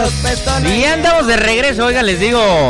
amigos. Y ya andamos de regreso, oiga, les digo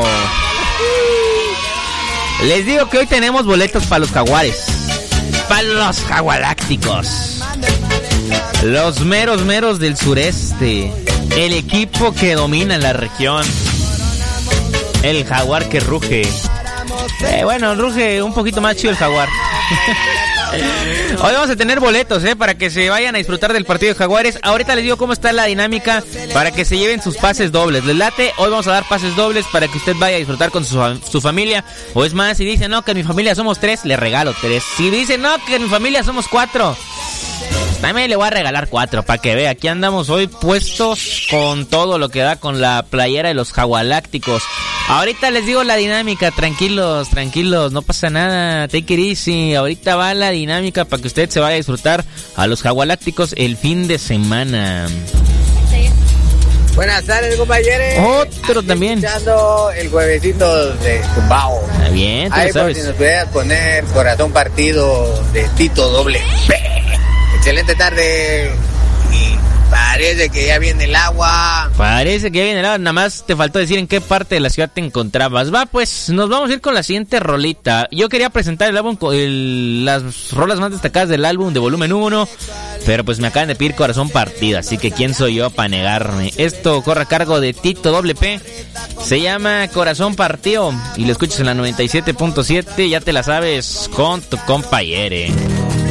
que hoy tenemos boletos para los Jaguares. Para los Jagualácticos. Los meros del sureste. El equipo que domina la región. El jaguar que ruge. Bueno, ruge un poquito más chido el jaguar. Hoy vamos a tener boletos, para que se vayan a disfrutar del partido de Jaguares. Ahorita les digo cómo está la dinámica para que se lleven sus pases dobles. ¿Les late? Hoy vamos a dar pases dobles para que usted vaya a disfrutar con su familia. O es más, si dice no, que en mi familia somos 3, le regalo 3. Si dice no, que en mi familia somos 4, también le voy a regalar 4 para que vea. Aquí andamos hoy puestos con todo lo que da, con la playera de los Jagualácticos. Ahorita les digo la dinámica, tranquilos, no pasa nada, take it easy. Ahorita va la dinámica para que usted se vaya a disfrutar a los Jagualácticos el fin de semana. Buenas tardes, compañeros. Otro también. Escuchando el juevesito de Tumbao. Está bien, tú ahí lo sabes. por si nos pudieras poner Corazón Partido de Tito Doble P. Excelente tarde. Y parece que ya viene el agua. Nada más te faltó decir en qué parte de la ciudad te encontrabas. Va, pues nos vamos a ir con la siguiente rolita. Yo quería presentar el álbum, las rolas más destacadas del álbum de volumen 1, pero pues me acaban de pedir Corazón Partido, así que quién soy yo para negarme. Esto corre a cargo de Tito Doble P. Se llama Corazón Partido y lo escuchas en la 97.7, ya te la sabes, con tu compañere.